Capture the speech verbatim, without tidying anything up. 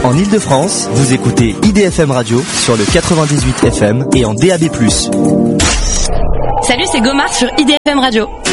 En Ile-de-France, vous écoutez I D F M Radio sur le quatre-vingt-dix-huit F M et en D A B plus. Salut, c'est Gomard sur I D F M Radio.